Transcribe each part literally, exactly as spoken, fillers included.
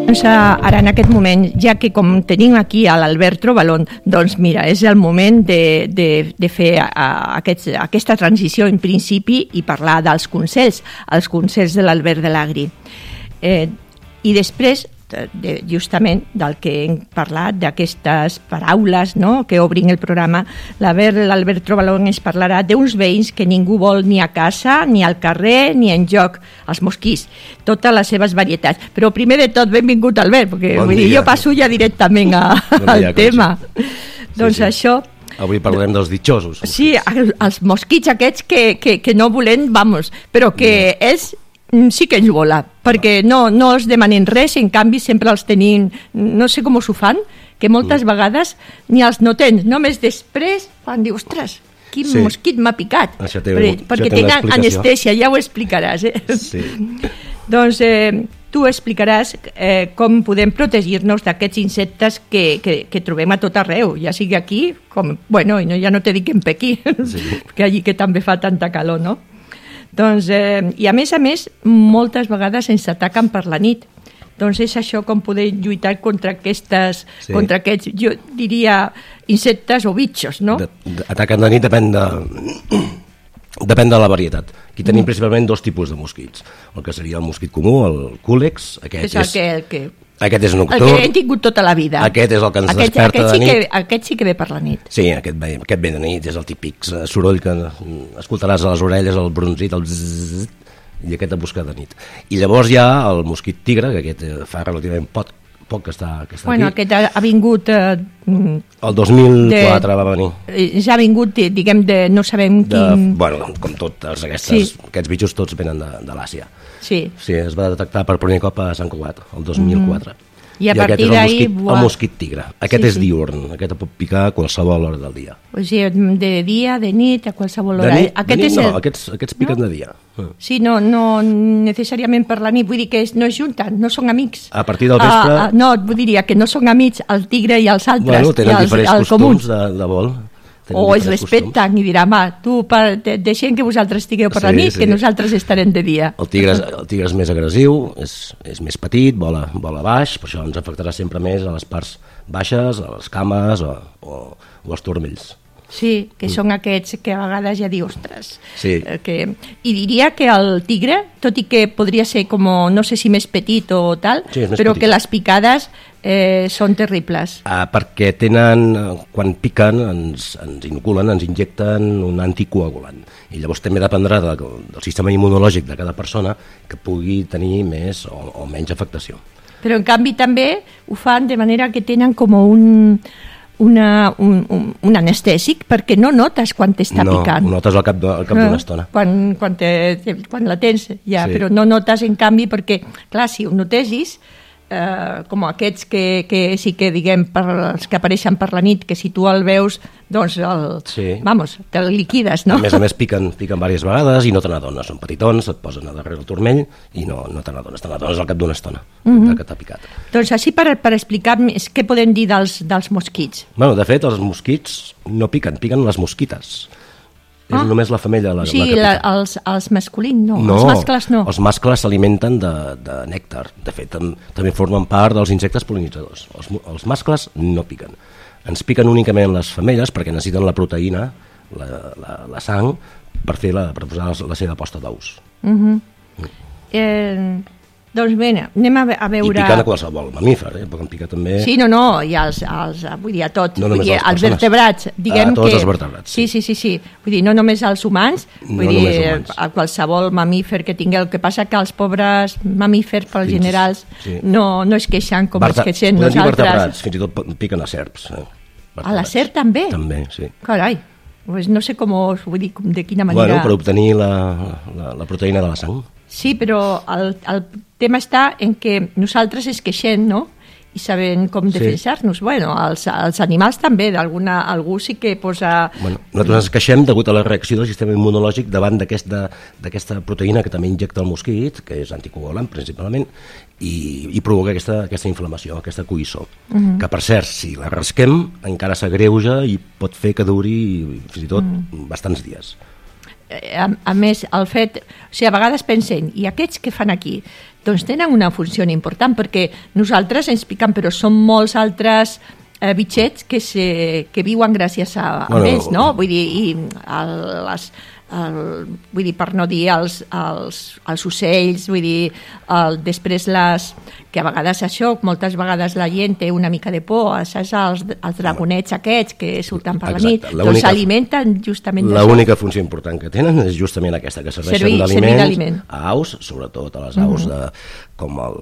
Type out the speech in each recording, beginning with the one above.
Doncs ara en aquest moment, ja que com tenim aquí a l'Albert Trovalón, doncs mira, és el moment de, de, de fer aquest, aquesta transició en principi i parlar dels consells, els consells de l'Albert de l'Agri. Eh, I després, de, justament del que hem parlat, d'aquestes paraules, no?, que obrin el programa, l'Albert Trovalón ens parlarà d'uns veïns que ningú vol ni a casa, ni al carrer, ni en joc, els mosquits, totes les seves varietats. Però primer de tot, benvingut, Albert, perquè bon vull dir, jo passo ja directament a, bon al dia, tema. Sí, doncs sí. Això... Avui parlarem dels ditxosos. Sí, els mosquits aquests que, que, que no volem, vamos, però que no. És... sí que ens vola, perquè no, no els demanen res, en canvi sempre els tenim, no sé com s'ho fan, que moltes mm. vegades ni els noten, només després quan dius, ostres, quin sí. mosquit m'ha picat, això té, perquè, perquè tenen anestèsia, ja ho explicaràs. Eh? Sí. Doncs eh, tu explicaràs eh, com podem protegir-nos d'aquests insectes que, que, que trobem a tot arreu, ja sigui aquí, com, bueno, no, ja no te dic en Pequí, sí. perquè allí que també fa tanta calor, no? Doncs, eh, i a més a més, moltes vegades ens ataquen per la nit. Doncs és això com poder lluitar contra aquestes, sí. contra aquests, jo diria, insectes o bitxos, no? De, de, ataquen de nit depèn de, depèn de la varietat. Aquí tenim mm. principalment dos tipus de mosquits. El que seria el mosquit comú, el cúlex, aquest és... És el que... El que... Aquest és nocturn. El que hem tingut tota la vida. Aquest és el que ens aquest, desperta aquest sí de nit. Que, aquest sí que ve per la nit. Sí, aquest ve, aquest ve de nit, és el típic soroll que escoltaràs a les orelles, el bronzit, el zzz, i aquest et busca de nit. I llavors hi ha el mosquit tigre, que aquest fa relativament poc, poc que està, que està bueno, aquí. Aquest ha, ha vingut... Eh, el dos mil quatre de, va venir. Ja ha vingut, diguem, de no sabem de, quin... Bueno, com tots aquestes, sí. aquests bitxos tots venen de, de l'Àsia. Sí. Sí, es va detectar per primer cop a Sant Cugat, el dos mil quatre. Mm. I a I partir d'ahir... el, buah... el mosquit tigre. Aquest sí, és sí. diürn, aquest pot picar a qualsevol hora del dia. O sigui, de dia, de nit, a qualsevol hora. De nit, aquest de nit és no, el... aquests, aquests piquen no? de dia. Sí, no, no necessàriament per la nit, vull dir que és, no es junten, no són amics. A partir del vespre... Uh, uh, no, vull diria que no són amics el tigre i els altres. Bueno, tenen i els, diferents els costums de, de vol. O es respecten i diran, va, tu per, de, deixem que vosaltres estigueu per sí, la nit, sí. que nosaltres estarem de dia. El tigre, el tigre és més agressiu, és, és més petit, vola, vola baix, per això ens afectarà sempre més a les parts baixes, a les cames o, o, o als turmells. Sí, que són aquests que a vegades ja diu, ostres. Sí. Que... I diria que el tigre, tot i que podria ser com, no sé si més petit o tal, sí, però petit. Que les picades eh, són terribles. Ah, perquè tenen, quan piquen, ens, ens inoculen, ens injecten un anticoagulant. I llavors també dependrà de, del sistema immunològic de cada persona que pugui tenir més o, o menys afectació. Però en canvi també ho fan de manera que tenen com un... Una, un, un, un anestèsic perquè no notes quan t'està no, picant. No, notes al cap d'una no, estona. Quan, quan, te, quan la tens, ja, sí. Però no notes en canvi perquè, clar, si ho notesis, eh, com aquests que, que sí que, diguem, per, els que apareixen per la nit, que si tu el veus, doncs, el, sí. vamos, te el liquides, no? A més a més, piquen, piquen diverses vegades i no te n'adones. Són petitons, et posen a darrere el turmell i no, no te n'adones. Te n'adones al cap d'una estona mm-hmm. que t'ha picat. Doncs així per, per explicar més, què podem dir dels, dels mosquits? Bueno, de fet, els mosquits no piquen, piquen les mosquites. Ah. És només la femella la, sí, la que pica. La, els, els masculins no, no, els mascles no. Els mascles s'alimenten de, de nèctar. De fet, tam, també formen part dels insectes pol·linitzadors. Els, els mascles no piquen. Ens piquen únicament les femelles perquè necessiten la proteïna, la, la, la sang, per, fer la, per posar la seva posta d'ous. Uh-huh. mm. eh, doncs bé, anem a, a veure... I piquen a qualsevol mamífer, eh? Poden picar també... Sí, no, no, i els, els, vull dir, a tot. No vull dir, els vertebrats, diguem a tots que... els vertebrats, sí. Sí, sí, sí, sí. Vull dir, no només els humans, vull no dir, humans. A qualsevol mamífer que tingueu. El que passa que els pobres mamífers, pels fins, generals, sí. no, no es queixen com Verta... es queixem nosaltres. Podem dir vertebrats, fins i tot piquen a serps. Eh? A la serp també? També, sí. Carai, pues no sé com, vull dir, de quina manera... Bueno, per obtenir la, la, la proteïna de la sang. Sí, però el, el tema està en que nosaltres es queixem, no? I sabem com defensar-nos. Sí. Bueno, els, els animals també, d'alguna, algú sí que posa... Bueno, nosaltres ens queixem degut a la reacció del sistema immunològic davant d'aquesta, d'aquesta proteïna que també injecta el mosquit, que és anticoagulant principalment, i, i provoca aquesta, aquesta inflamació, aquesta coïssor. Uh-huh. Que, per cert, si la rasquem, encara s'agreuja i pot fer que duri fins i tot uh-huh. bastants dies. a, a més, el fet... O sigui, a vegades pensem, i aquests que fan aquí? Doncs tenen una funció important, perquè nosaltres ens piquen, però són molts altres eh, bitxets que, se, que viuen gràcies a, a bueno, ells, no? Vull dir, i el, les... El, vull dir, per no dir els, els, els ocells, vull dir, el, després les, que a vegades això, moltes vegades la gent té una mica de por, saps, els, els dragonets aquests que surten per la nit, doncs s'alimenten justament d'això. L'única funció important que tenen és justament aquesta, que serveixen d'aliment a aus, sobretot a les aus de, com el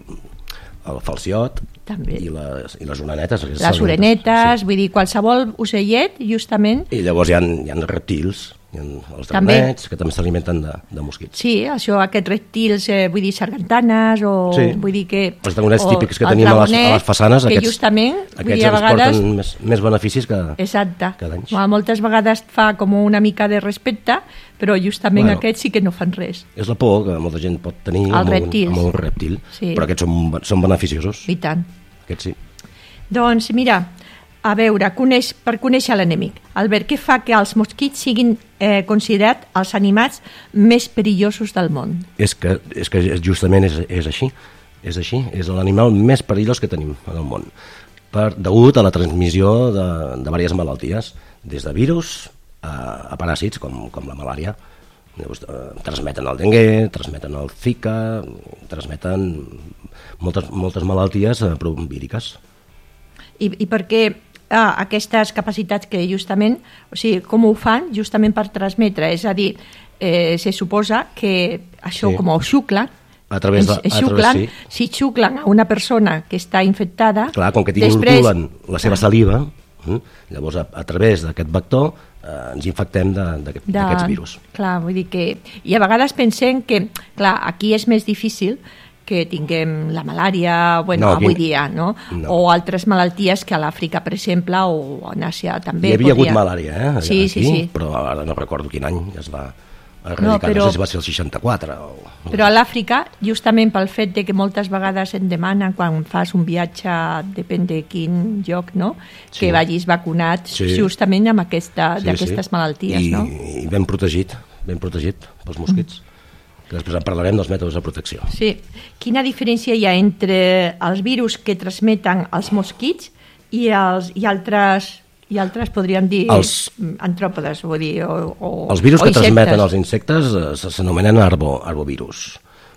el falciot i les, i les orenetes. Les orenetes, sí. Vull dir, qualsevol ocellet, justament. I llavors hi ha, hi ha reptils, hi ha els dragonets, que també s'alimenten de, de mosquits. Sí, això, aquests reptils, eh, vull dir, sargantanes, o sí. Vull dir que... Els dragonets típics que tenim dragonet, a, les, a les façanes, que aquests, justament, aquests dir, ens vegades, porten més, més beneficis que, exacte. Que danys. Moltes vegades fa com una mica de respecte, però justament bueno, aquests sí que no fan res. És la por que molta gent pot tenir amb un, amb un reptil, sí. Però aquests són, són beneficiosos. I tant. Aquests sí. Doncs mira, a veure, coneix, per conèixer l'enemic. Albert, què fa que els mosquits siguin eh, considerats els animals més perillosos del món? És que, és que justament és, és així. És així. És l'animal més perillós que tenim en el món. Per, degut a la transmissió de, de diverses malalties, des de virus a, a paràsits com, com la malària. Llavors, eh, transmeten el dengue, transmeten el zika, transmeten moltes, moltes malalties eh, víriques. I, i per què ah, aquestes capacitats que justament, o sigui, com ho fan justament per transmetre? És a dir, eh, se suposa que això sí. Com ho xuclen, a través de, ens, xuclen, a través, sí. Si xuclen a una persona que està infectada... Clar, com que t'inoculen després... la seva saliva, eh, llavors a, a través d'aquest vector eh, ens infectem d'aquests de, virus. Clar, vull dir que... I a vegades pensem que, clar, aquí és més difícil que tinguem la malària, bueno, no, avui aquí... dia, no? no? O altres malalties que a l'Àfrica, per exemple, o en Àsia també. Hi havia podria... hagut malària, eh? Sí, aquí, sí, sí. Però ara no recordo quin any es va erradicar, no, però... no sé si va ser el seixanta-quatre. O... Però a l'Àfrica, justament pel fet de que moltes vegades et demanen, quan fas un viatge, depèn de quin lloc, no? Sí. Que vagis vacunat sí. Justament amb aquesta, sí, d'aquestes sí. Malalties, I, no? I ben protegit, ben protegit pels mosquits. Mm. Que després en parlarem dels mètodes de protecció. Sí. Quina diferència hi ha entre els virus que transmeten els mosquits i, els, i, altres, i altres, podríem dir, els, antròpodes, vull dir, o, o els virus o que transmeten els insectes s'anomenen arbo, arbovirus.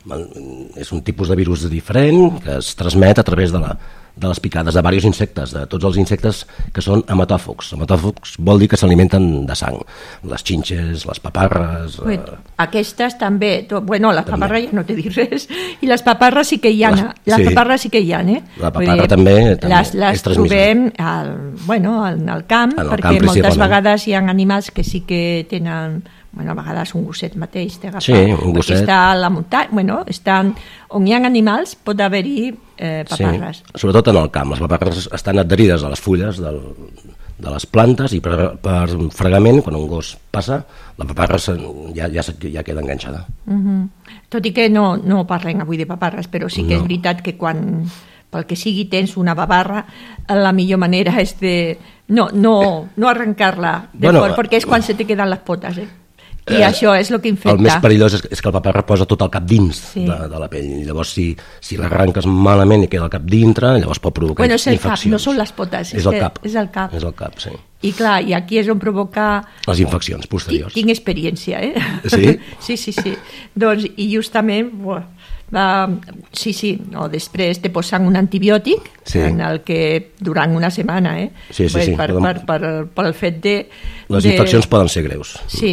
És un tipus de virus diferent que es transmet a través de la de les picades de diversos insectes, de tots els insectes que són hematòfogs. Hematòfogs vol dir que s'alimenten de sang. Les xinxes, les paparres... Bueno, eh... Aquestes també, to... bueno, les també. Paparres ja no t'he dit res, i les paparres sí que hi ha, les, les sí. Paparres sí que hi ha, eh? La paparra dir, també, també les, les és transmissora. Trobem al, bueno, en el camp, en el perquè camp, moltes vegades hi ha animals que sí que tenen... Bueno, a vegades un gosset mateix t'agafa, sí, un gosset. Perquè està a la muntanya, bueno, estan, on hi ha animals pot haver-hi eh, paparres. Sí, sobretot en el camp, les paparres estan adherides a les fulles del, de les plantes i per, per fregament, quan un gos passa, la paparra ja, ja, ja queda enganxada. Uh-huh. Tot i que no, no parlem avui de paparres, però sí que no. És veritat que quan... pel que sigui tens una babarra, la millor manera és de no, no, no arrencar-la de bueno, fort, perquè és quan se te queden les potes, eh? I eh, això és el que infecta. El més perillós és, és que el paparra posa tot el cap dins sí. de, de la pell. Llavors, si, si l'arrenques malament i queda el cap dintre, llavors pot provocar bueno, és el infeccions. Cap, no són les potes. És, és el cap. És el cap. És el cap, sí. I clar, i aquí és on provoca... Les infeccions posteriors. Tinc experiència, eh? Sí? sí, sí, sí. Doncs, i justament... Buah, va, sí, sí, no, després te posen un antibiòtic sí. En el que durant una setmana, eh? Sí, sí, sí. Per, per, per, per, per el fet de... Les de... infeccions poden ser greus. Sí.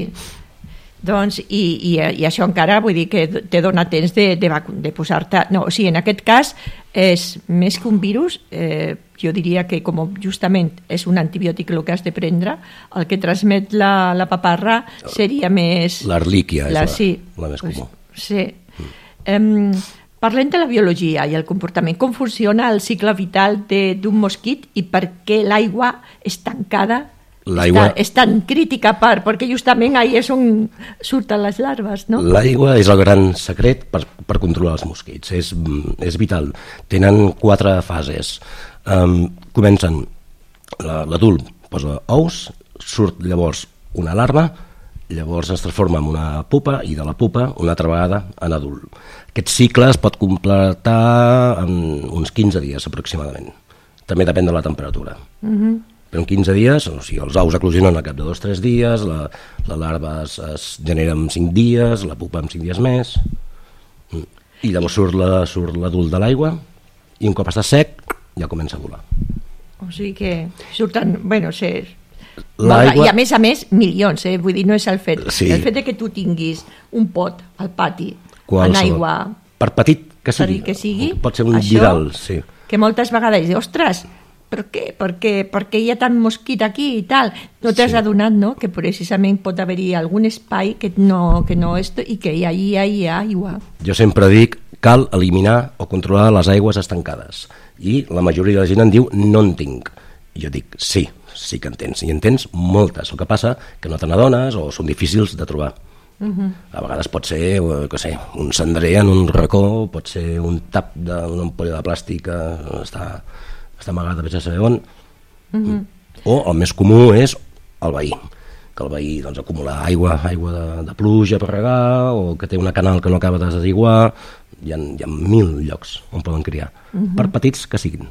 Doncs, i, i, i això encara vull dir que te dona temps de, de, de posar-te... No, o sigui, en aquest cas és més que un virus, eh, jo diria que com justament és un antibiòtic el que has de prendre, el que transmet la, la paparra seria més... L'arlíquia és la, sí, la més comú. Sí. Mm. Um, parlem de la biologia i el comportament. Com funciona el cicle vital d'un mosquit i per què l'aigua és tancada? Està, és tan crítica part, perquè justament ahí és on surten les larves, no? L'aigua és el gran secret per, per controlar els mosquits, és, és vital. Tenen quatre fases. Um, comencen, l'adult posa ous, surt llavors una larva Llavors es transforma en una pupa i de la pupa una altra vegada en adult. Aquest cicle es pot completar en uns quinze dies aproximadament. També depèn de la temperatura. Uh-huh. Però en quinze dies, o sigui, els ous eclosionen al cap de dos o tres dies, la, la larva es, es genera en cinc dies, la pupa en cinc dies més, i llavors surt la, surt l'adult de l'aigua i un cop està sec ja comença a volar. O sigui que surten, bueno, sé, i a més a més milions, eh? Vull dir, no és el fet, sí. El fet de que tu tinguis un pot al pati qualsevol, en aigua, per petit que sigui, que sigui pot ser un això, vidal, sí. Que moltes vegades dius, ostres, per què? Perquè, perquè hi ha tant mosquit aquí i tal. No t'has sí. adonat, no?, que precisament pot haver-hi algun espai que no, que no és, i que allà hi ha, hi ha aigua. Jo sempre dic, cal eliminar o controlar les aigües estancades. I la majoria de la gent em diu, no en tinc. I jo dic, sí, sí que en tens. I en tens moltes. El que passa que no te n'adones o són difícils de trobar. Uh-huh. A vegades pot ser, què sé, un cendrer en un racó, pot ser un tap d'una ampolla de plàstic que està, està amagat a veure saber on. Uh-huh. O el més comú és el veí, que el veí doncs, acumula aigua, aigua de, de pluja per regar, o que té una canal que no acaba de desaiguar. Hi ha, hi ha mil llocs on poden criar, uh-huh. per petits que siguin.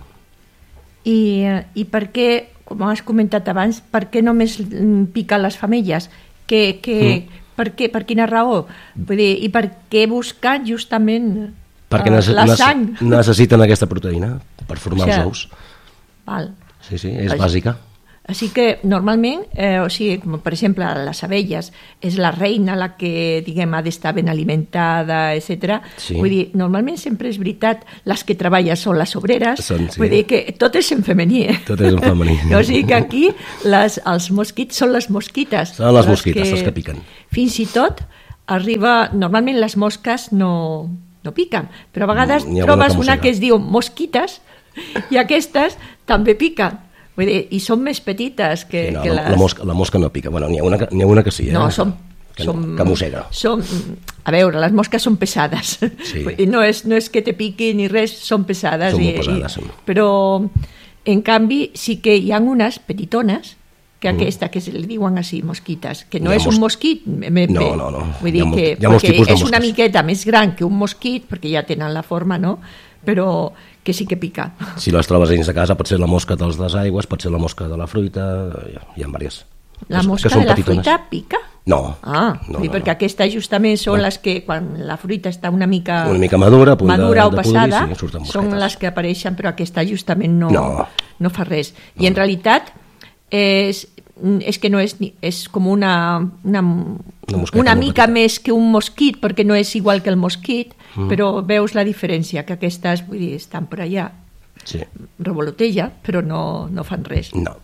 I, i per què, com has comentat abans, per què només piquen les femelles? Que, que, mm. per, què, per quina raó? Vull dir, i per què buscar justament perquè uh, necess- la sang? Necessiten aquesta proteïna per formar o sigui, els ous. Val. Sí, sí, és Així, bàsica. Així que normalment, eh, o sigui, com per exemple les abelles, és la reina la que, diguem, ha d'estar ben alimentada, etcètera. Sí. Vull dir, normalment sempre és veritat, les que treballen són les obreres, són, sí. Vull dir que tot és en femení. Eh? Tot és en femení. O sigui que aquí les, els mosquits són les mosquites. Són les mosquites, les que, les que piquen. Fins i tot arriba, normalment les mosques no, no piquen, però a vegades no, trobes una que es diu mosquites i aquestes també piquen. Vull dir, i són més petites que, sí, no, que les... La mosca, la mosca no pica. Bueno, n'hi ha una, n'hi ha una que sí, eh? No, són... Que, som, que mossega. Som, a veure, les mosques són pesades. Sí. No, és, no és que te piquin ni res, són pesades. Són i, molt pesades, sí. I, però, en canvi, sí que hi ha unes petitones que aquesta, que se li diuen així, mosquites, que no és mos... un mosquit. Me, no, no, no. Vull dir ha que ha és una miqueta més gran que un mosquit, perquè ja tenen la forma, no? Però que sí que pica. Si les trobes dins de casa, pot ser la mosca dels desaigües, pot ser la mosca de la fruita, hi ha, hi ha diverses. La mosca de la petitones. Fruita pica? No. Ah, no, no, perquè no. Aquestes justament són no. les que, quan la fruita està una mica... Una mica madura, a punt madura de, o passada, de podrir, sí, són les que apareixen, però aquesta justament no, no. no fa res. I no. En realitat és, és que no és, és com una, una, una, una mica més que un mosquit, perquè no és igual que el mosquit, mm. però veus la diferència, que aquestes, vull dir, estan per allà. Sí. Revolotella, però no, no fan res. No.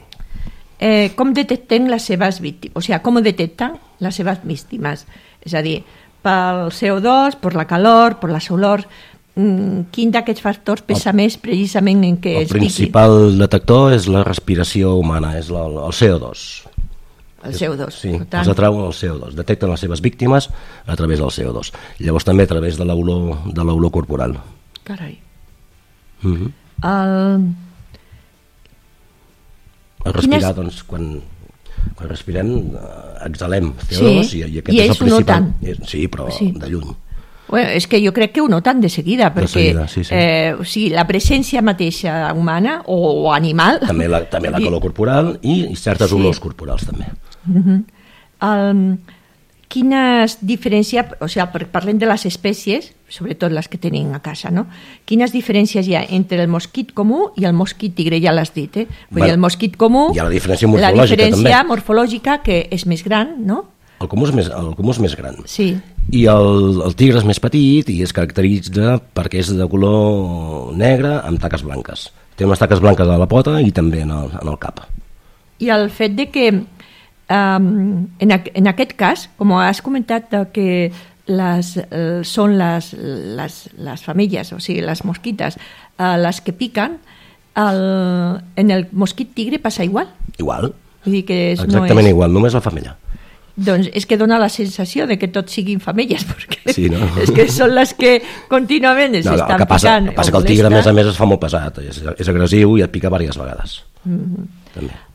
Eh, com detecten les seves víctimes? O sigui, com detecten les seves víctimes? És a dir, pel C O dos, per la calor, per les olors, quin d'aquests factors pesa el, més precisament en què es piqui? El principal detector és la respiració humana, és la, el C O dos. El C O dos. Sí, tant. Els atrauen el C O dos. Detecten les seves víctimes a través del C O dos. I llavors també a través de l'olor, de l'olor corporal. Carai. Mm-hmm. El... El respirar, Quines... doncs, quan, quan respirem, exhalem C O dos, sí, i, i aquest i és el principal. És, sí, però sí. De lluny. Bueno, és que jo crec que ho noten de seguida, perquè de seguida, sí, sí. Eh, o sigui, la presència mateixa humana o, o animal... També la, també la calor corporal i, i certes sí. olors corporals, també. Uh-huh. El, quines diferències, o sigui, parlem de les espècies, sobretot les que tenim a casa, no? Quines diferències hi ha entre el mosquit comú i el mosquit tigre, ja l'has dit, eh? Vull bueno, dir, el mosquit comú... Hi ha la diferència morfològica, la diferència també. morfològica, que és més gran, no? El comú és més, el comú és més gran. Sí. I el, el tigre és més petit i es caracteritza perquè és de color negre amb taques blanques. Té unes taques blanques a la pota i també en el, en el cap. I el fet de que, um, en, a, en aquest cas, com has comentat, que les, eh, són les, les, les femelles, o sigui, les mosquites, eh, les que piquen, el, en el mosquit tigre passa igual? Igual. Vull dir que és, exactament no és... igual, només la femella. Doncs és que dona la sensació de que tots siguin femelles, perquè sí, no? és que són les que contínuament es no, no, estan que passa, picant. El que passa que el tigre, a més a més, es fa molt pesat, és, és agressiu i et pica diverses vegades. Mm-hmm. També.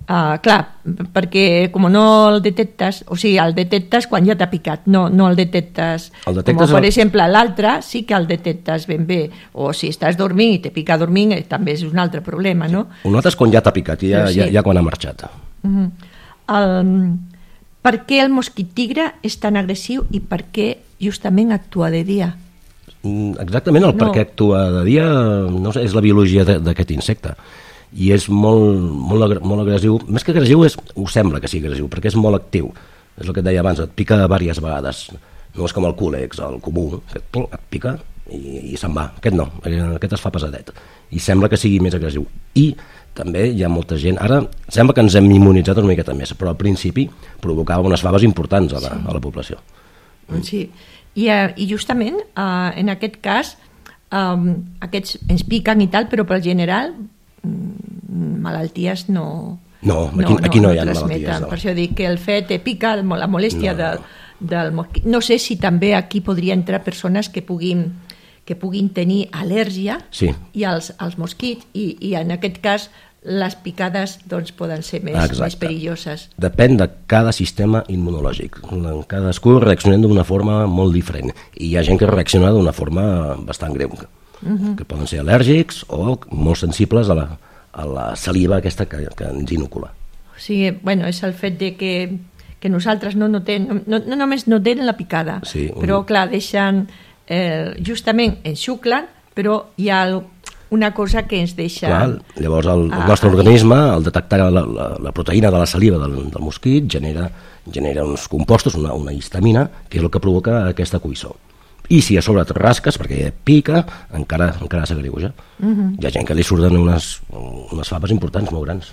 Uh, clar, perquè com no el detectes, o sigui, el detectes quan ja t'ha picat, no, no el detectes, el detectes com per el... exemple l'altre sí que el detectes ben bé, o si estàs dormint i te pica dormint, eh, també és un altre problema, no? Ho notes quan ja t'ha picat, ja, sí. ja, ja quan ha marxat. Uh-huh. el, per què el mosquit tigre és tan agressiu i per què justament actua de dia? Exactament, el no. per què actua de dia no sé, és la biologia d'aquest insecte. I és molt, molt, molt agressiu, més que agressiu és, ho sembla que sigui agressiu, perquè és molt actiu, és el que et deia abans, et pica diverses vegades, no és com el cúlex, el comú, que et pica i, i se'n va, aquest no, aquest es fa pesadet, i sembla que sigui més agressiu. I també hi ha molta gent, ara sembla que ens hem immunitzat una miqueta més, però al principi provocava unes faves importants a la, sí. a la població. Sí, i, uh, i justament uh, en aquest cas um, aquests ens piquen i tal, però per general malalties no... No, aquí no, aquí no, no hi ha malalties. No. Per això dic que el fet de pica, la molèstia no, no. De, del mosquit. No sé si també aquí podria entrar persones que puguin, que puguin tenir al·lèrgia sí. i als, als mosquits i, i en aquest cas les picades doncs, poden ser més, més perilloses. Depèn de cada sistema immunològic. Cadascú reaccionem d'una forma molt diferent i hi ha gent que reacciona d'una forma bastant greu. Uh-huh. Que poden ser al·lèrgics o molt sensibles a la, a la saliva aquesta que, que ens inocula. O sigui, bueno, és el fet de que, que nosaltres no notem, no, no només notem la picada, sí, un... però clar, deixen, eh, justament enxuclen, però hi ha una cosa que ens deixa... Clar, llavors el, el nostre a, organisme, al detectar la, la, la proteïna de la saliva del, del mosquit, genera, genera uns compostos, una, una histamina, que és el que provoca aquesta coïssor. I si a sobre et rasques, perquè pica, encara, encara s'agreuja. Uh-huh. Hi ha gent que li surten unes, unes faves importants, molt grans.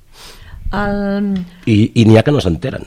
El... I, i n'hi ha que no s'enteren.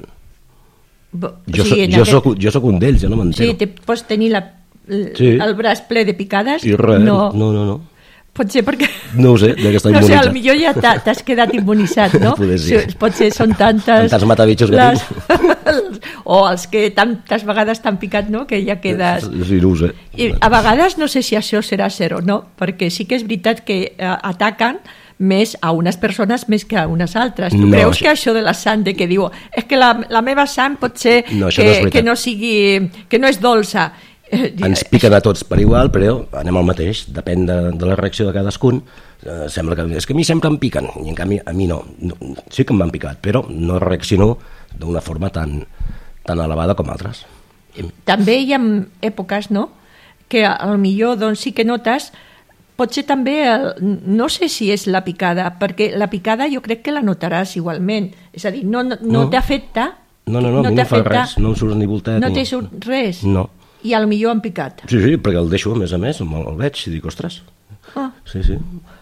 Bo, jo, sí, so, jo, aquest... soc, jo soc un d'ells, jo no m'entero. Sí, te pots tenir la, l, sí. el braç ple de picades. I res, no, no, no. no. Pot ser perquè... No ho sé, ja que està immunitzat. No sé, potser ja t'ha, t'has quedat immunitzat, no? Poder sí. Potser són tantes... Tants matavitxos que les... tinc. O els que tantes vegades t'han picat, no?, que ja quedes... Sí, no ho sé. I a vegades no sé si això serà cert o no, perquè sí que és veritat que eh, ataquen més a unes persones més que a unes altres. Tu no, creus això... que això de la sang, de que diu és que la, la meva sang pot ser no, que, no que no sigui... que no és dolça. Ens piquen a tots per igual, però anem al mateix, depèn de, de la reacció de cadascun. Eh, sembla que és que a mi sempre em piquen, i en canvi a mi no. no sí que m'han picat, però no reacciono d'una forma tan, tan elevada com altres. També hi ha èpoques, no?, que potser doncs, sí que notes, potser també, el, no sé si és la picada, perquè la picada jo crec que la notaràs igualment, és a dir, no, no, no, no. t'afecta, no, no, no, no, no fa res, no em surt ni voltat. No ni... te surt res? No. I a lo millor han picat. Sí, sí, perquè el deixo, a més a més, el veig i dic, ostres. Ah. Sí, sí.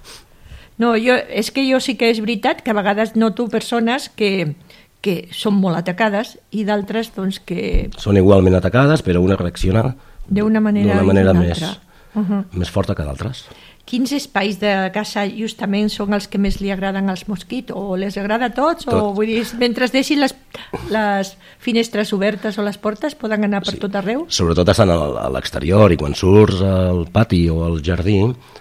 No, jo, és que jo sí que és veritat que a vegades noto persones que, que són molt atacades i d'altres doncs que... Són igualment atacades, però una reacciona d'una manera, manera més, uh-huh. més forta que d'altres. Quins espais de casa justament són els que més li agraden als mosquits? O les agrada a tots? Tot. O vull dir, mentre deixin les, les finestres obertes o les portes poden anar per sí. tot arreu? Sobretot estan a l'exterior i quan surts al pati o al jardí,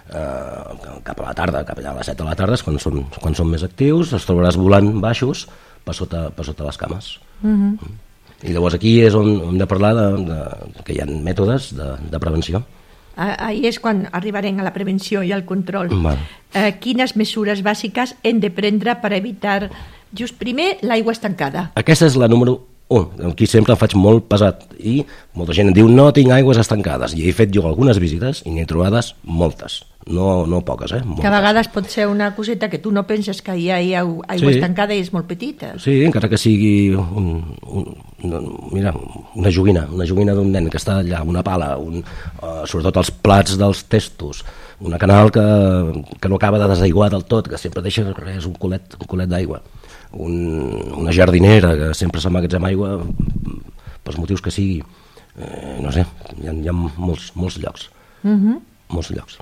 eh, cap a la tarda, cap allà a les set de la tarda, quan són, quan són més actius, els trobaràs volant baixos per sota, per sota les cames. Uh-huh. I llavors aquí és on hem de parlar de, de, que hi ha mètodes de, de prevenció. Ahir és quan arribarem a la prevenció i al control. Vale. Eh, quines mesures bàsiques hem de prendre per evitar, just primer, l'aigua estancada? Aquesta és la número un, aquí sempre em faig molt pesat i molta gent em diu no tinc aigües estancades, i he fet jo algunes visites i n'he trobades moltes, no, no poques, eh? Moltes. Que a vegades pot ser una coseta que tu no penses que hi ha aigua sí. estancada i és molt petita. Sí, encara que sigui un, un, una, mira, una joguina, una joguina d'un nen que està allà, una pala, un, uh, sobretot els plats dels testos, una canal que, que no acaba de desaiguar del tot, que sempre deixa res, un culet, un culet d'aigua. Un, una jardinera que sempre s'emmagatzema aigua pels motius que sigui, eh, no sé, hi ha, hi ha molts, molts llocs. Uh-huh. Molts llocs.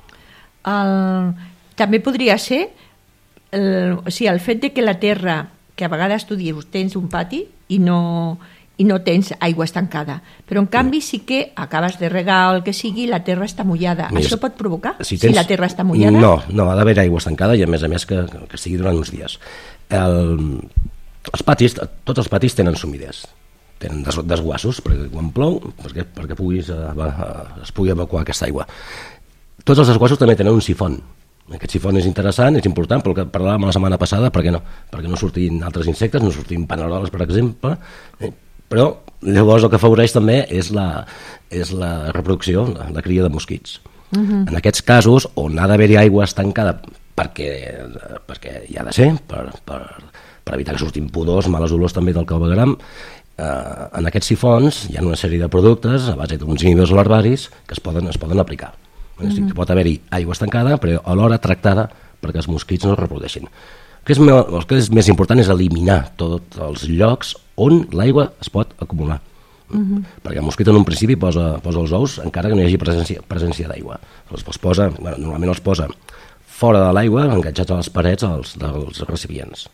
El, també podria ser el, o sigui, el fet de que la terra, que a vegades tu dius tens un pati i no, i no tens aigua estancada. Però, en canvi, sí que acabes de regar el que sigui, la terra està mullada. Mira, Això pot provocar? Si, tens... si la terra està mullada? No, no, ha d'haver aigua estancada i, a més a més, que, que estigui durant uns dies. El... Els patis, tots els patis tenen sumiders, tenen des, desguassos, perquè quan plou, perquè, perquè puguis, eh, es pugui evacuar aquesta aigua. Tots els desguassos també tenen un sifon. Aquest sifon és interessant, és important, pel que parlàvem la setmana passada, perquè no, perquè no surtin altres insectes, no surtin paneroles, per exemple, eh, però llavors el que afavoreix també és la, és la reproducció, la, la cria de mosquits. Uh-huh. En aquests casos, on ha d'haver-hi aigua estancada, perquè, perquè hi ha de ser, per, per, per evitar que surtin pudors, males olors també del clavegueram, eh, en aquests sifons hi ha una sèrie de productes a base d'uns inhibidors larvaris que es poden, es poden aplicar. Mm-hmm. Pot haver-hi aigua estancada, però alhora tractada perquè els mosquits no es reprodueixin. El que és, el que és més important és eliminar tots els llocs on l'aigua es pot acumular. Mm-hmm. Perquè el mosquit en un principi posa, posa els ous encara que no hi hagi presència, presència d'aigua. Els, els posa, bueno, normalment els posa fora de l'aigua, enganxats a les parets dels, dels recipients.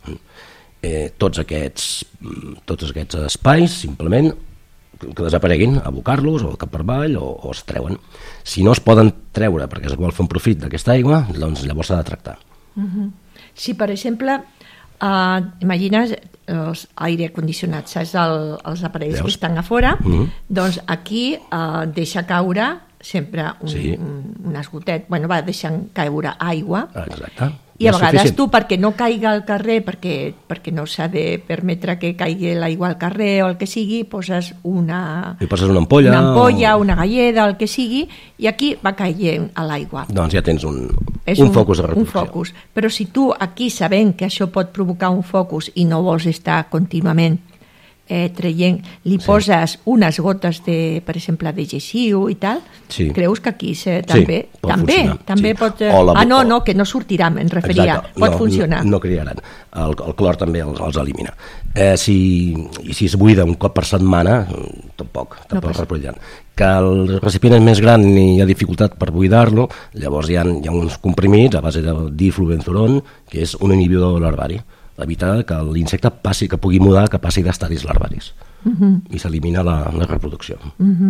Eh, tots, aquests, tots aquests espais, simplement, que desapareguin, abocar-los o cap per avall o, o es treuen. Si no es poden treure perquè es vol fer un profit d'aquesta aigua, doncs llavors s'ha de tractar. Uh-huh. Si, per exemple, uh, imagines els aire condicionats, saps, el, els aparells Veus? que estan a fora, uh-huh. doncs aquí uh, deixa caure sempre un, sí. un, un esgotet, bueno, va deixant caure aigua. Exacte. I a vegades suficient. Tu, perquè no caiga al carrer, perquè, perquè no s'ha de permetre que caigui l'aigua al carrer o el que sigui, poses una... I poses una ampolla... Una ampolla, o... una galleda, el que sigui, i aquí va caient a l'aigua. Doncs ja tens un, un, un focus de reproducció. Un focus. Però si tu aquí, sabent que això pot provocar un focus i no vols estar contínuament eh, traient, li poses sí. unes gotes, de, per exemple, de gessiu i tal, sí. creus que aquí se, també, sí, pot també, també sí. pot... La, ah, no, no, que no sortirà, em referia, exacte, pot no, funcionar. No, no criaran, el, el clor també els, els elimina. Eh, si, si es buida un cop per setmana, tampoc, tampoc no reproduiran. Que el recipient és més gran i hi ha dificultat per buidar-lo, llavors hi ha, hi ha uns comprimits a base de diflubenzuron, que és un inhibidor larvari, evitar que l'insecte passi, que pugui mudar, que passi d'estadis larvaris. Uh-huh. I s'elimina la, la reproducció. Uh-huh.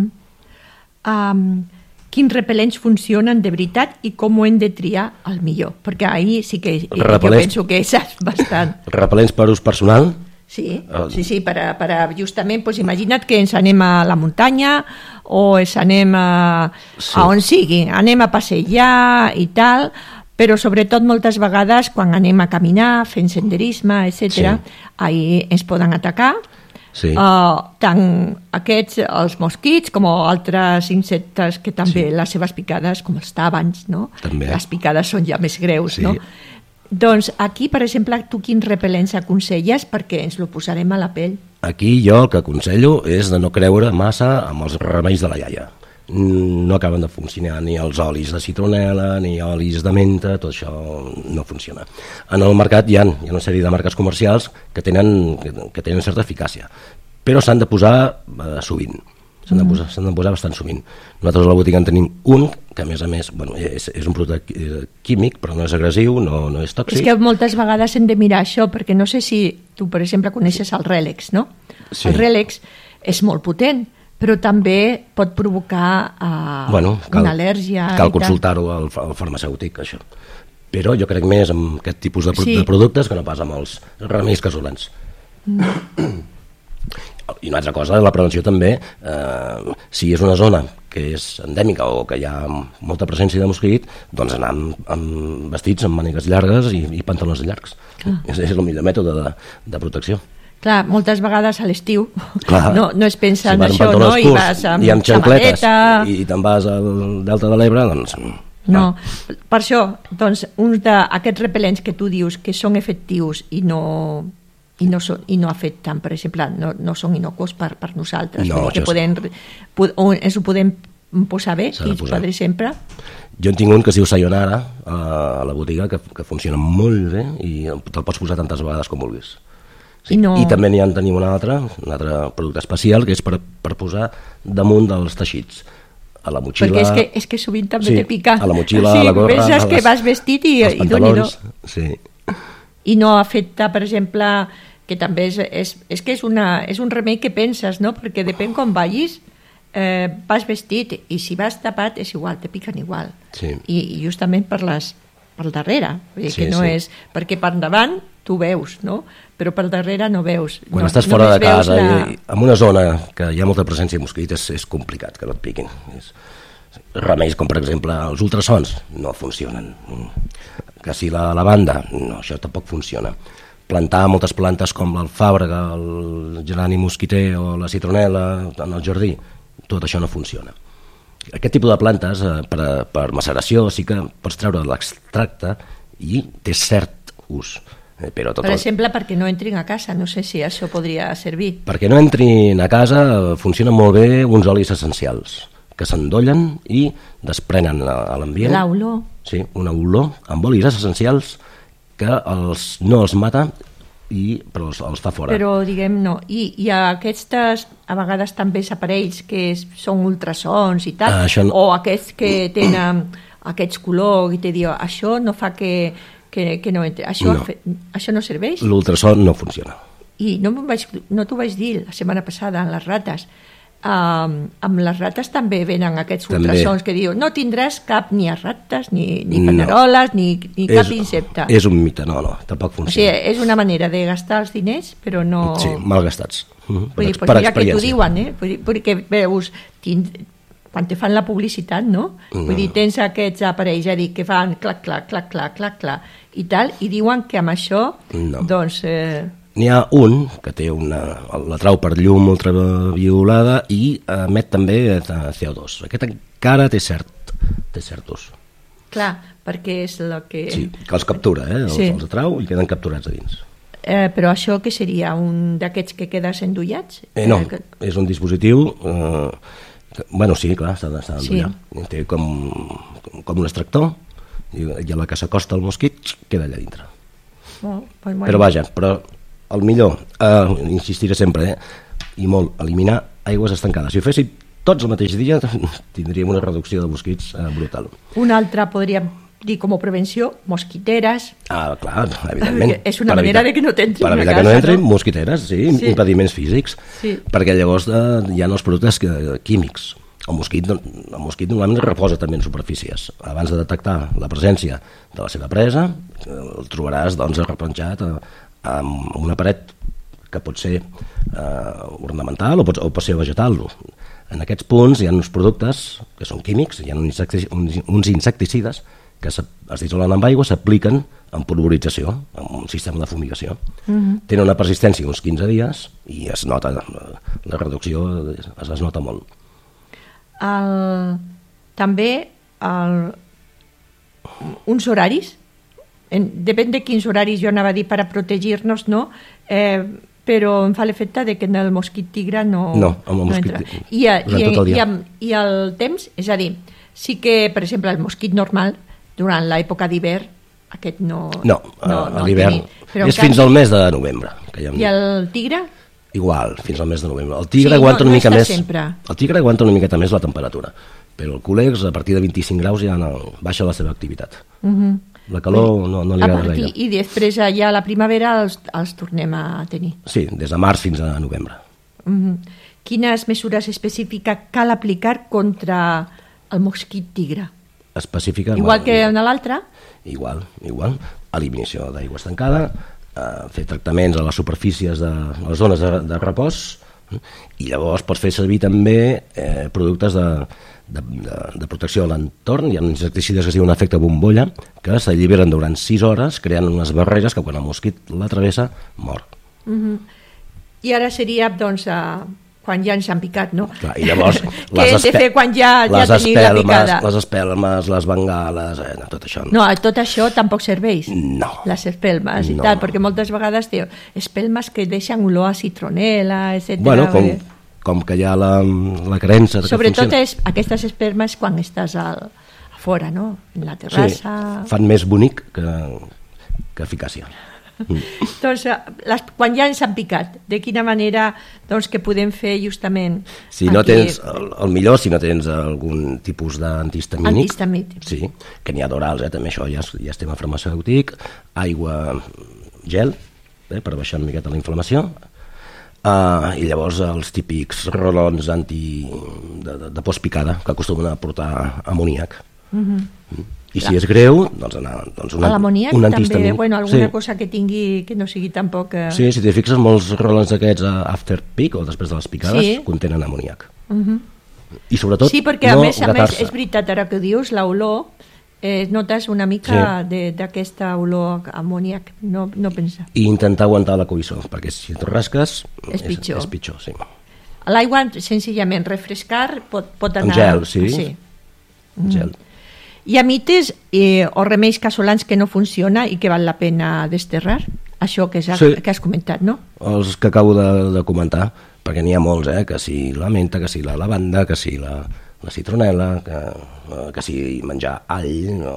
Um, quins repel·lents funcionen de veritat i com ho hem de triar el millor? Perquè ahir sí que repel·lents, jo penso que és bastant. Repel·lents per ús personal? Sí, sí, sí, per a, per a justament, doncs imagina't que ens anem a la muntanya o ens anem a, sí. a on sigui, anem a passejar i tal, però sobretot moltes vegades quan anem a caminar, fent senderisme, etcètera, sí. ahí ens poden atacar, sí. uh, tant aquests, els mosquits, com altres insectes que també sí. les seves picades, com els tàbans, no? També. Les picades són ja més greus, sí. no? Doncs aquí, per exemple, tu quins repel·lents aconselles perquè ens lo posarem a la pell? Aquí jo el que aconsello és de no creure massa amb els remeis de la iaia. No acaben de funcionar ni els olis de citronela ni olis de menta, tot això no funciona. En el mercat hi ha, hi ha una sèrie de marques comercials que tenen, que, que tenen certa eficàcia, però s'han de posar eh, sovint, s'han de, posar, s'han de posar bastant sovint. Nosaltres a la botiga en tenim un que a més a més bueno, és, és un producte químic però no és agressiu, no, no és tòxic. És que moltes vegades hem de mirar això, perquè no sé si tu, per exemple, coneixes el Relex, no? Sí. El Relex és molt potent, però també pot provocar uh, bueno, cal, una al·lèrgia. Cal consultar-ho al, al farmacèutic, això. Però jo crec més amb aquest tipus de, sí. de productes que no pas amb els remeis casolans. Mm. I una altra cosa, la prevenció també, eh, si és una zona que és endèmica o que hi ha molta presència de mosquit, doncs anar amb, amb vestits amb mànigues llargues i, i pantalons llargs. Ah. És, és el millor mètode de, de protecció. Clar, moltes vegades a l'estiu no, no es pensa si en això, no? Curts, I vas amb i amb xancletes i te'n vas al Delta de l'Ebre, doncs... No, per això, doncs, uns d'aquests repel·lents que tu dius que són efectius i no, i no, són, i no afecten, per exemple, no, no són inocuos per, per nosaltres, no, que podem, ens ho podem posar bé, qui per exemple... Jo en tinc un que es diu Sayonara a la botiga, que, que funciona molt bé i te'l pots posar tantes vegades com vulguis. Sí. I, no... I també n'hi ha tenim un altre, un altre producte especial que és per, per posar damunt dels teixits. A la motxilla... Perquè és que, és que sovint també sí, te pica. A la motxilla, sí, a la gorra... Penses les, que vas vestit i, i doni-do. Sí. I no afecta, per exemple, que també és, és, és que és, una, és un remei que penses, no? Perquè depèn com vagis, eh, vas vestit, i si vas tapat és igual, te piquen igual. Sí. I, i justament per, les, per darrere, vull dir Sí, que no sí. és... Perquè per endavant tu veus, no? Però per darrere no veus. Quan no, estàs fora de casa, la... i, en una zona que hi ha molta presència de mosquit, és, és complicat que no et piquin. És, remeis com, per exemple, els ultrasons no funcionen. Que si la lavanda, no, això tampoc funciona. Plantar moltes plantes com l'alfàbrega, el gerani mosquiter o la citronela en el jardí, tot això no funciona. Aquest tipus de plantes, eh, per, per maceració, sí que pots treure l'extracte i té cert ús. Eh, però tot Per el... exemple, perquè no entrin a casa, no sé si això podria servir. Perquè no entrin a casa, funcionen molt bé uns olis essencials que s'endollen i desprenen a, a l'ambient. L'olor. Sí, una olor amb olis essencials que els, no els mata, i, però els, els fa fora. Però, diguem, no. I, i aquestes, a vegades també aparells que és, són ultrasons i tal, ah, no... o aquests que tenen aquests colors i te diu, això no fa que, que, que no entri. Això no. Fe, això no serveix? L'ultrason no funciona. I no, vaig, no t'ho vaig dir la setmana passada en les rates. Um, amb les rates també venen aquests també. ultrasons que diu no tindràs cap ni a rates, ni, ni paneroles, no. ni, ni és, cap insecte. És un mite, no, no, tampoc funciona. O sigui, és una manera de gastar els diners, però no... Sí, mal gastats. Mm-hmm. Vull dir, per, pues per mira que t'ho experiència. diuen, eh? Vull dir, perquè veus, tind... quan te fan la publicitat, no? no? Vull dir, tens aquests aparells, ja dic, que fan clac, clac, clac, clac, clac, clac, i tal, i diuen que amb això, no. doncs... Eh... N'hi ha un que té una, la trau per llum ultraviolada i emet també C O dos. Aquest encara té cert, té cert ús. Clar, perquè és el que... Sí, que els captura, eh? Els, sí. els atrau i queden capturats a dins. Eh, però això què seria? Un d'aquests que quedes endollats? Eh, no, eh, que... és un dispositiu... Eh, que, bueno, sí, clar, s'ha d'endollar. Sí. Té com, com, com un extractor i, i a la que s'acosta el mosquit queda allà dintre. Oh, pues bueno. Però vaja, però... El millor, eh, insistiré sempre, eh, i molt, eliminar aigües estancades. Si ho féssim tots el mateix dia, tindríem una reducció de mosquits eh, brutal. Una altra podríem dir com a prevenció, mosquiteres. Ah, clar, evidentment. És una per manera evitar, de que no t'entrin a casa. Per evitar que no entrin, no? Mosquiteres, sí, sí, impediments físics. Sí. Perquè llavors eh, hi ha els productes químics. El mosquit, el mosquit normalment reposa també en superfícies. Abans de detectar la presència de la seva presa, el trobaràs doncs, arrepenjat a, amb una paret que pot ser eh, ornamental o pot, o pot ser vegetal. En aquests punts hi ha uns productes que són químics, hi ha uns, insecticides, uns insecticides que es dissolen amb aigua, s'apliquen en pulverització, en un sistema de fumigació. Mm-hmm. Tenen una persistència d'uns quinze dies i es nota, la reducció es, es nota molt. El, també el, uns horaris, en, depèn de quins horaris, jo anava a dir per a protegir-nos, no? Eh, però em fa l'efecte de que en el mosquit tigre no, no, el no entra. I, a, i, el i, amb, I el temps, és a dir, sí que, per exemple, el mosquit normal, durant l'època d'hivern, aquest no... No, no, no a l'hivern és fins al mes de novembre. Que ja... I el tigre? Igual, fins al mes de novembre. El tigre sí, aguanta no, una no mica més. Sempre. El tigre aguanta una miqueta més la temperatura, però el cúlex a partir de vint-i-cinc graus ja no, baixa la seva activitat. Uh-huh. La calor no, no li agrada gaire. I després ja a la primavera els, els tornem a tenir. Sí, des de març fins a novembre. Uh-huh. Quines mesures específiques cal aplicar contra el mosquit tigre? Específica... Igual que en l'altre? Igual, igual. Eliminació d'aigua estancada, eh, fer tractaments a les superfícies de a les zones de, de repòs, i llavors pots fer servir també eh, productes de, de, de, de protecció a l'entorn. Hi ha insecticides que es diuen efecte bombolla, que s'alliberen durant sis hores creant unes barreres que quan el mosquit la travessa mor. Uh-huh. I ara seria doncs uh, quan ja ens han picat, no? Clar, i llavors què hem de fer quan ja, ja tenim la picada? Les espelmes, les bengales, eh, tot això. No, tot això tampoc serveix. No. Les espelmes i no. tal, perquè moltes vegades té espelmes que deixen olor a citronela, etcètera. Bueno, com, com que hi ha la, la creença que sobretot funciona. És aquestes espelmes quan estàs al, a fora, no? En la terrassa... Sí, fan més bonic que, que eficàcia. Mm. Doncs, les, quan ja ens han picat, de quina manera doncs, que podem fer justament... Si no aquí... tens, el, el millor, si no tens algun tipus d'antihistamínic... Antihistamínic. Sí, que n'hi ha d'orals, eh, també això, ja, ja estem a farmacèutic, aigua, gel, eh, per baixar una miqueta la inflamació. Uh, I llavors els típics rolons anti de, de, de postpicada que acostumen a portar amoníac. Mm-hmm. Mm. I si és greu, doncs, anar, doncs un, l'amoníac un també, bueno, alguna sí. cosa que tingui que no sigui tampoc... Eh... Sí, si t'hi fixes, molts rolons d'aquests after pic o després de les picades sí. contenen amoníac. Mm-hmm. I sobretot sí, perquè no a més, a més gratar-se. és veritat, ara que dius, l'olor eh, notes una mica sí. d'aquesta olor amoníac, no, no pensa. I intentar aguantar la coïssor, perquè si et rasques és pitjor. És, és pitjor, sí. L'aigua, senzillament, refrescar pot, pot anar... Amb gel, sí. sí. Mm. Gel. Hi ha mites eh, o remeis casolans que no funciona i que val la pena desterrar? Això que has, sí. que has comentat, no? Els que acabo de, de comentar, perquè n'hi ha molts, eh? Que si la menta, que si la lavanda, que si la... la citronela, que, que si menjar all, no,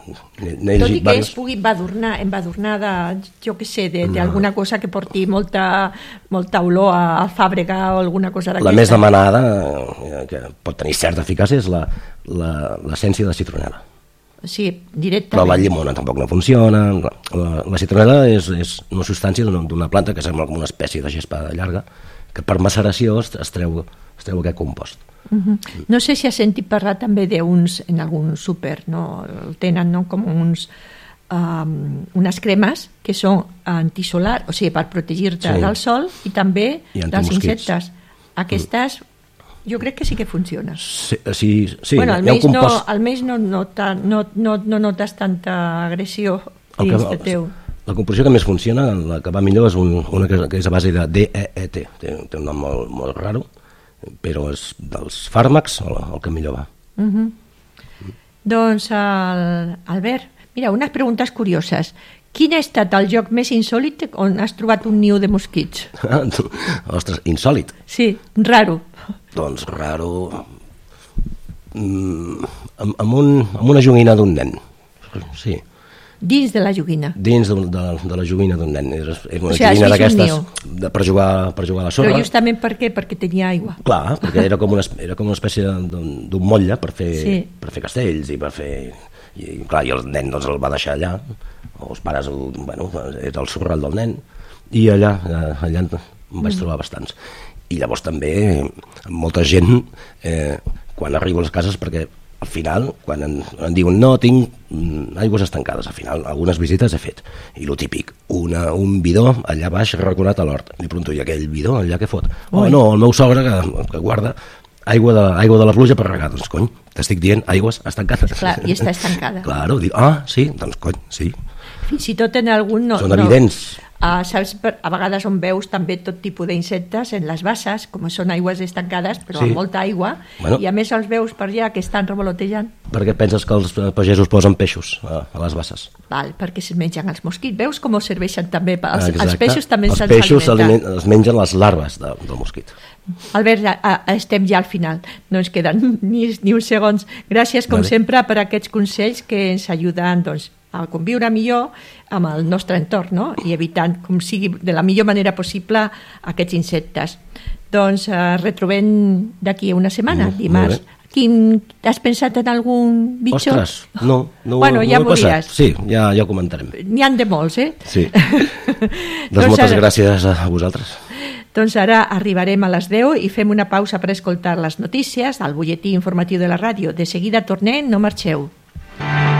tot i que varios... es pugui embadurnar, embadurnar de, jo què sé, d'alguna no. cosa que porti molta, molta olor a alfàbrega o alguna cosa d'aquesta. La més demanada, que pot tenir certa eficàcia, és l'essència la, de citronela. Sí, directament. Però la llimona tampoc no funciona. La, la citronela és, és una substància d'una planta que sembla com una espècie de gespa llarga, que per maceració es, es, treu, es treu aquest compost. Uh-huh. No sé si has sentit parlar també d'uns, en algun súper, no? Tenen no? com uns, um, unes cremes que són antisolar, o sigui, per protegir-te sí. del sol i també I dels insectes. Aquestes, jo crec que sí que funciona. Sí, sí, sí bueno, almenys, compost... no, almenys no, no, no, no, no notes tanta agressió dins de teu. La composició que més funciona, la que va millor, és un, una que, que és a base de D E E T, té, té un nom molt, molt raro, però és dels fàrmacs el, el que millor va. Uh-huh. Mm. Doncs, el, Albert, mira, unes preguntes curioses. Quin ha estat el lloc més insòlit on has trobat un niu de mosquits? Ostres, insòlit? Sí, raro. Doncs raro... Mm, amb, amb, un, amb una joguina d'un nen, sí. Dins de la joguina? Dins de, de, de la joguina d'un nen. És una o sigui, joguina d'aquestes de, per, jugar, per jugar a la sorra. Però justament per què? Perquè tenia aigua. Clar, perquè era com una, era com una espècie d'un motlle per fer, sí. per fer castells i per fer... I, clar, i el nen doncs, el va deixar allà, o els pares, bueno, era el sorral del nen, i allà, allà em vaig trobar bastants. I llavors també molta gent, eh, quan arribo a les cases, perquè al final, quan en, en diuen no, tinc aigües estancades, al final algunes visites he fet, i lo típic, una, un bidó allà baix recordat a l'hort, li pregunto, i aquell bidó allà què fot? Oh, no, el meu sogre que, que guarda aigua de, aigua de la pluja per regar, doncs cony, t'estic dient aigües estancades. Clar, i està estancada. Claro, dic, ah, sí, doncs cony, sí. Fins i tot en algun... No, Són evidents. No. Uh, saps, a vegades on veus també tot tipus d'insectes en les basses, com són aigües estancades, però sí. amb molta aigua, bueno. I a més els veus per allà que estan revolotejant. Per què penses que els pagesos posen peixos a, a les basses? Val, perquè se'n mengen els mosquits. Veus com els serveixen també? Els, els peixos també se'ls alimenten. Els peixos alimenten, els mengen les larves de, del mosquit. Albert, a, a, estem ja al final, no ens queden ni, ni uns segons. Gràcies, com vale. sempre, per aquests consells que ens ajuden, doncs, a conviure millor amb el nostre entorn, no? I evitant, com sigui, de la millor manera possible aquests insectes. Doncs eh, retrobem d'aquí una setmana, mm, dimarts. Quin, has pensat en algun bitxo? Ostres, no, no, bueno, no ja ho he passat. Sí, ja, ja ho comentarem. N'hi han de molts, eh? Sí. doncs moltes ara... gràcies a vosaltres. Doncs ara arribarem a les deu i fem una pausa per escoltar les notícies al butlletí informatiu de la ràdio. De seguida tornem, no marxeu.